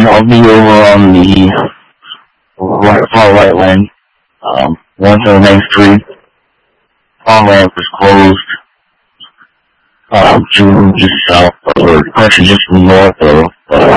I'll be over on the far right lane. One to the main street. Far ramp is closed. To just south, or actually just north of